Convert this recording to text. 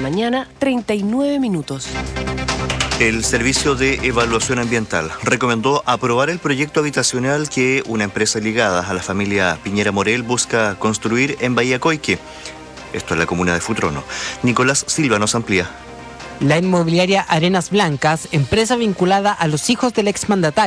mañana, 39 minutos. El Servicio de Evaluación Ambiental recomendó aprobar el proyecto habitacional que una empresa ligada a la familia Piñera Morel busca construir en Bahía Coique. Esto es la comuna de Futrono. Nicolás Silva nos amplía. La inmobiliaria Arenas Blancas, empresa vinculada a los hijos del exmandatario,